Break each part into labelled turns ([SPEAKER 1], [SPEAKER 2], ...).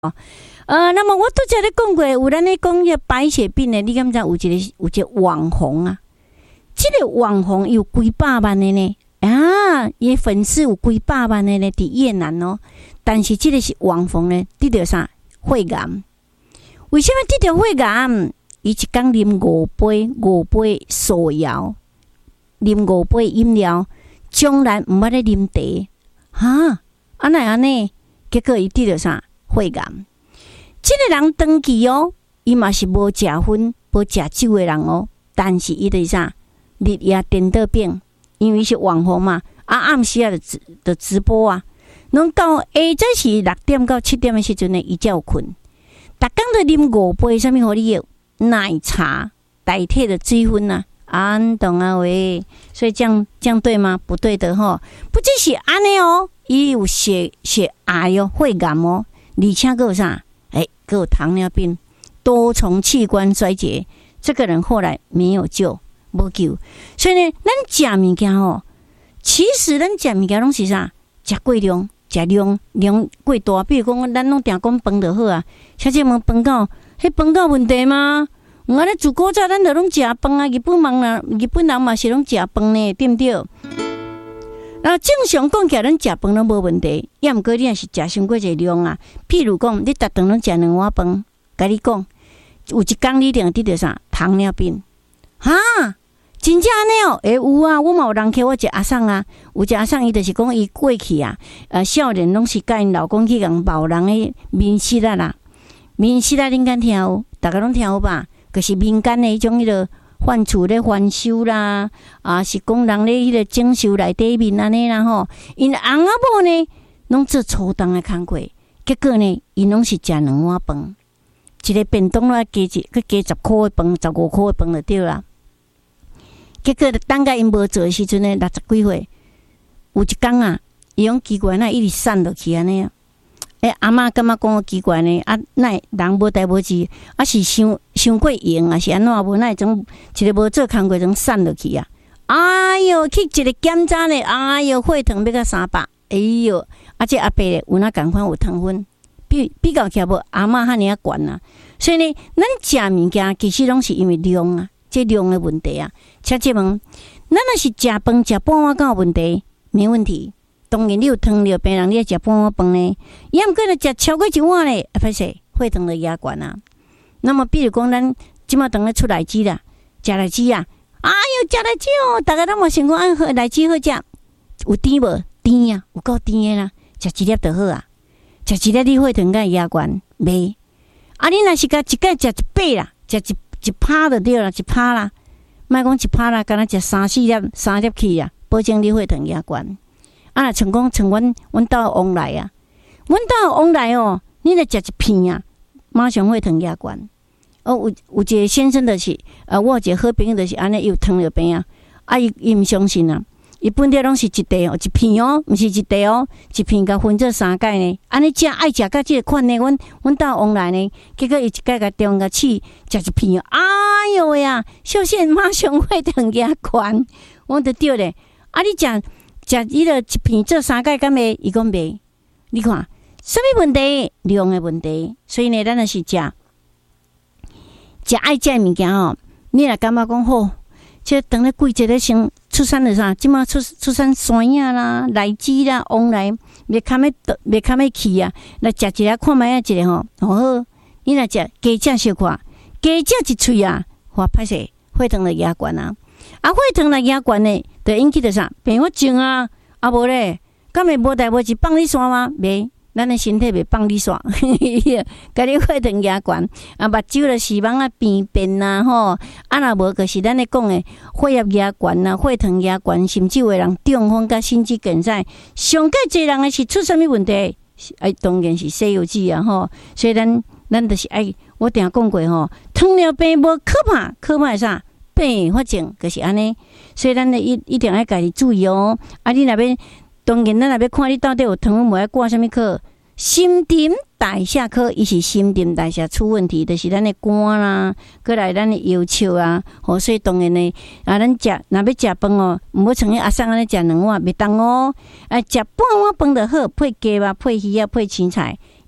[SPEAKER 1] 那么我拄则咧讲过，有咱咧讲迄白血病的，你敢知有一个网红啊？这个网红有几百万的呢？伊粉丝有几百万的呢，伫越南哦。但是这个是网红呢，得到啥？肺癌。为什么得到肺癌？伊一天啉5杯素肴，啉5杯饮料，将来毋捌咧啉茶，安尼，结果伊得到啥？肺癌。这个人长期哦，伊嘛是无食薰、无食酒的人哦，但是伊就是啥？日夜颠倒病，因为是网红嘛，暗时就直播啊，拢到下早是6点到7点的时阵呢，伊才有困。逐工都啉5杯啥物互你药奶茶代替的水分啊，懂啊喂，所以这样对吗？不对的吼，不只是安尼哦，伊有血癌哦，肺癌哦，而且还有啥？还有糖尿病、多重器官衰竭，这个人后来没有救，无救。所以呢，咱食物件吼，其实咱食物件拢是啥？食过量，食量过大。比如讲，咱拢定讲饭就好啊。小姐问饭到，饭到问题吗？我咧自古早咱就拢食饭啊，日本人嘛是拢食饭呢，对不对？正常讲起来，咱食饭拢无问题。要毋过你若是食伤过侪量啊，譬如讲，你逐顿拢食2碗饭，甲你讲，有一天你一定会得到啥糖尿病？真正安尼哦？有啊，我嘛有人客我一阿婶啊，有一阿婶伊就是讲伊过去啊，少年拢是甲因老公去共某人的面试啦，面试啦，恁敢听有？大家拢听有吧？就是民间的迄种迄个换厝咧翻修啦，是工人咧迄个整修内底面安尼啦吼。因翁仔某呢，拢做粗重的工课，结果呢，因拢是食2碗饭，一个便当啦加10块的饭，15块的饭就对啦。结果等甲因无做的时阵呢，60几岁，有一天啊，伊讲奇怪，那一直散落去安尼啊。阿嬷感觉讲奇怪呢，那人无代无志，是伤过用，是安怎无？那种一个无做工课种散落去啊！哎哟，去一个检查呢，哎哟，血糖要到300，哎哟，这阿伯咧有那共款有糖分，比较起来无阿嬷遐尼啊悬啊。所以呢，咱食物件其实拢是因为量啊，这量的问题啊。请问，咱若是食饭食半碗，敢有问题？没问题。当然，你有糖尿病人，你要食半碗饭呢，要毋过呢食超过1碗呢，歹势，血糖就压悬啊。那么，比如讲，咱即马当咧出来鸡啦，食来鸡啊，哎哟，食来鸡哦，大家拢嘛想讲好来鸡好食，有甜无？甜啊，有够甜的啦，食1粒就好啊，食1粒你血糖敢会压悬？袂。你若是甲一盖食1百啦，食一趴就对啦，1趴啦，莫讲1趴啦，敢若食3粒去啊，保证你血糖压悬。像阮兜往来啊，阮兜往来哦，你若食一片啊，马上血糖压悬。有一个先生就是，我有一个好朋友就是安尼，伊有糖尿病啊，伊毋相信啊，伊本地拢是一袋哦，一片哦，毋是一袋哦，一片甲分做3盖呢，安尼爱食甲即个款呢，阮兜往来呢，结果伊一盖甲中甲试食一片哦，哎哟喂啊，小心马上血糖压悬，我就对咧，你食迄个一片做3盖敢袂？伊讲袂。你看，什么问题？量的问题。所以呢，咱若是食爱食物件哦，你若感觉讲好，这等咧季节咧先出产的啥？即马出产山影啦、来枝啦、往来，袂堪要去啊！来食一个看卖一个吼，好。你若食加食小看，加食一喙啊，歹势，血糖就压悬啊！血糖若压悬呢，就引起着啥？并发症啊！无咧，敢会无代无志放你线吗？袂，咱的身体袂放你线，甲你血糖压悬，目睭就视网变变啦吼。若无就是咱咧讲的血压压悬啊，血糖压悬，甚至有的人中风甲心肌梗塞，上介侪人的是出什么问题？当然是西药剂啊吼。所以咱就是我定讲过吼，糖尿病无可怕，可怕是啥？并发症就是安尼，所以咱一定要家己注意哦。你若要，当然咱若要看你到底有糖分无，要挂什么科？新陈代谢科，伊是新陈代谢出问题，就是咱的肝啦，过来咱的腰笑啊。所以当然呢，咱若要食饭哦，毋好像迄阿婶安尼食2碗，袂当哦。食半碗饭就好，配鸡肉、配鱼啊、配青菜，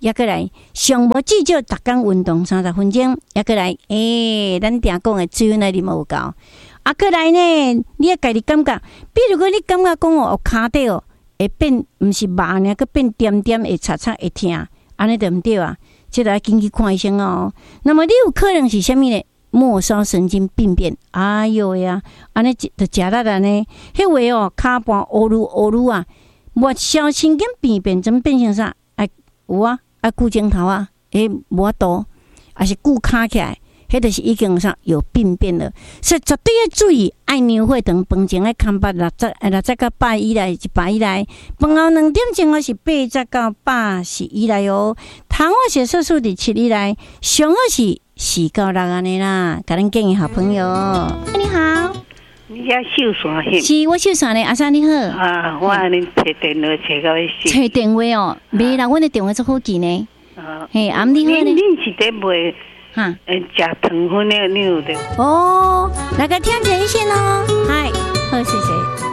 [SPEAKER 1] 也过来上无至少逐工运动30分钟，也过来咱定讲的水分来啉有够。啊，过来呢，你也家己感觉，比如讲你感觉讲哦，骹底哦会变，毋是麻呢，佮变点点会擦擦会痛，安尼对毋对啊？这要紧去看医生哦。那么你有可能是啥物呢？末梢神经病变，哎哟呀，安尼就食力安尼，迄话哦，骹盘乌噜啊，末梢神经病变怎变成啥？有啊，骨钟头啊，无法度，还是骨卡起来。迄就是已经上有病变了，所以绝对要注意。爱牛血糖饭前爱看6十到8以内，100以内。饭后2点钟我是80到80以内哦。糖化血色素伫7以内，上好是4到6安尼啦。甲咱建议好朋友，你好，
[SPEAKER 2] 你遐秀山迄？
[SPEAKER 1] 是我秀山的，阿三你好。
[SPEAKER 2] 啊，我安尼找电话找到要死。
[SPEAKER 1] 找电话哦，袂啦，阮的电话做好记呢。嘿，阿你好呢？
[SPEAKER 2] 你是伫卖？
[SPEAKER 1] 哈，
[SPEAKER 2] 食糖分的，你有的。
[SPEAKER 1] 哦，来个听一下咯，嗨，好，谢谢。